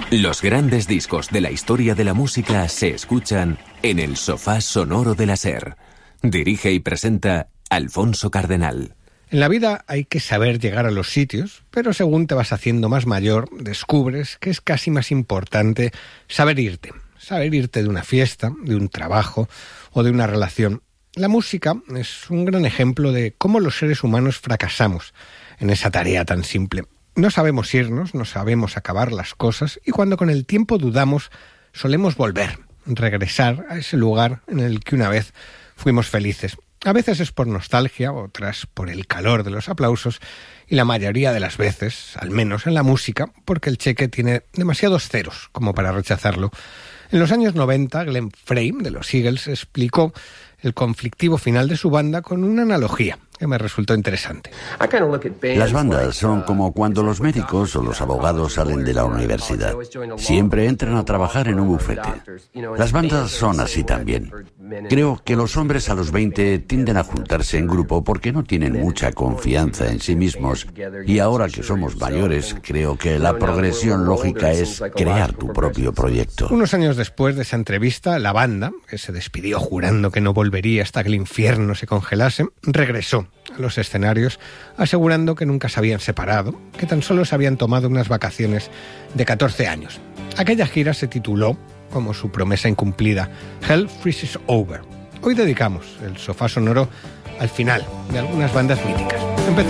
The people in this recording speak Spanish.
Los grandes discos de la historia de la música se escuchan en el sofá sonoro de la SER. Dirige y presenta Alfonso Cardenal. En la vida hay que saber llegar a los sitios, pero según te vas haciendo más mayor, descubres que es casi más importante saber irte. Saber irte de una fiesta, de un trabajo o de una relación. La música es un gran ejemplo de cómo los seres humanos fracasamos en esa tarea tan simple. No sabemos irnos, no sabemos acabar las cosas y cuando con el tiempo dudamos, solemos volver, regresar a ese lugar en el que una vez fuimos felices. A veces es por nostalgia, otras por el calor de los aplausos y la mayoría de las veces, al menos en la música, porque el cheque tiene demasiados ceros como para rechazarlo. En los años 90, Glenn Frey, de los Eagles, explicó el conflictivo final de su banda con una analogía que me resultó interesante. Las bandas son como cuando los médicos o los abogados salen de la universidad. Siempre entran a trabajar en un bufete. Las bandas son así también. Creo que los hombres a los 20 tienden a juntarse en grupo porque no tienen mucha confianza en sí mismos. Y ahora que somos mayores, creo que la progresión lógica es crear tu propio proyecto. Unos años después de esa entrevista, la banda, que se despidió jurando que no volvería hasta que el infierno se congelase, regresó a los escenarios asegurando que nunca se habían separado, que tan solo se habían tomado unas vacaciones de 14 años. Aquella gira se tituló, como su promesa incumplida, Hell Freezes Over. Hoy dedicamos el sofá sonoro al final de algunas bandas míticas. Empezamos.